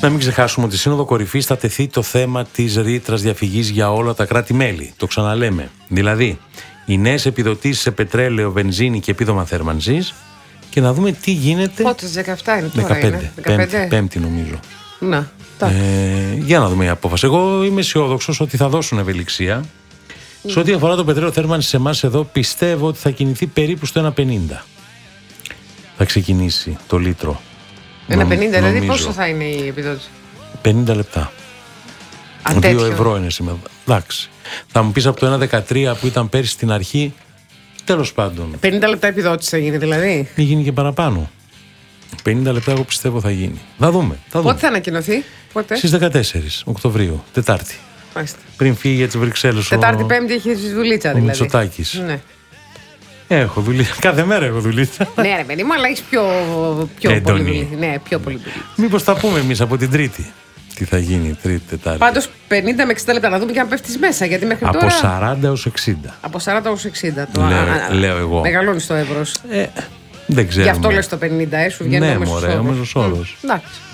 Να μην ξεχάσουμε ότι στη Σύνοδο Κορυφής θα τεθεί το θέμα της ρήτρας διαφυγής για όλα τα κράτη-μέλη. Το ξαναλέμε. Δηλαδή, οι νέες επιδοτήσεις σε πετρέλαιο, βενζίνη και επίδομα θέρμανσης και να δούμε τι γίνεται. Πότε, 17 είναι τώρα. 15. Πέμπτη νομίζω. Να. Για να δούμε η απόφαση. Εγώ είμαι αισιόδοξος ότι θα δώσουν ευελιξία. Σε ό,τι αφορά το πετρέλαιο θέρμανση σε εμάς εδώ, πιστεύω ότι θα κινηθεί περίπου στο 1,50. Θα ξεκινήσει το λίτρο. 1,50, δηλαδή πόσο θα είναι η επιδότηση? 50 λεπτά. 2 ευρώ είναι σήμερα. Εντάξει. Θα μου πεις από το 1,13 που ήταν πέρυσι στην αρχή, τέλος πάντων. 50 λεπτά επιδότηση θα γίνει δηλαδή. Μην γίνει και παραπάνω. 50 λεπτά εγώ πιστεύω θα γίνει. Θα δούμε. Πότε θα ανακοινωθεί? Στις 14 Οκτωβρίου, Τετάρτη. Μάλιστα. Πριν φύγει για τις Βρυξέλλες. Τετάρτη, Πέμπτη έχει δουλίτσα δηλαδή. Μητσοτάκης. Ναι. Έχω δουλίτσα. Κάθε μέρα έχω δουλίτσα. Ναι, ρε παιδί μου, αλλά έχει πιο πολύ δουλίτσα. Ναι, πιο πολύ δουλίτσα. Μήπως τα πούμε εμείς από την Τρίτη. Τι θα γίνει Τρίτη, Τετάρτη. Πάντως 50 με 60 λεπτά να δούμε και αν πέφτεις μέσα. Γιατί μέχρι από τώρα. 40 έως 60. Από 40 έως 60. Λέω εγώ. Μεγαλώνεις το εύρος. Δεν ξέρω. Γι' αυτό λες το 50, σου βγαίνει ο μέσος όρος. Εντάξει.